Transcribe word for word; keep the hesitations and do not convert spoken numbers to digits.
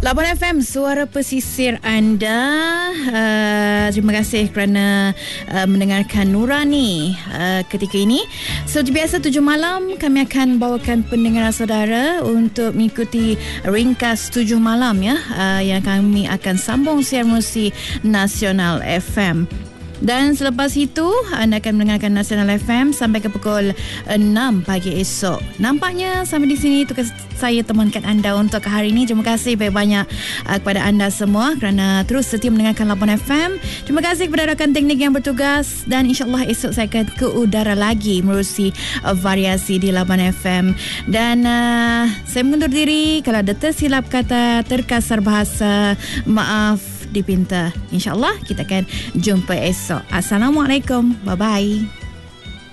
lapan F M, suara pesisir anda. Uh, terima kasih kerana uh, mendengarkan Nurani uh, ketika ini. Seperti biasa, tujuh malam kami akan bawakan pendengaran saudara untuk mengikuti ringkas tujuh malam ya, uh, yang kami akan sambung siar muzik Nasional F M. Dan selepas itu anda akan mendengarkan Nasional F M sampai ke pukul enam pagi esok. Nampaknya sampai di sini tugas saya temankan anda untuk hari ini. Terima kasih banyak-banyak uh, kepada anda semua kerana terus setia mendengarkan lapan F M. Terima kasih kepada rakan teknik yang bertugas, dan insyaAllah esok saya akan ke udara lagi menerusi uh, variasi di lapan F M. Dan uh, saya mengundur diri. Kalau ada tersilap kata, terkasar bahasa, maaf dipinta. InsyaAllah kita akan jumpa esok. Assalamualaikum. Bye-bye.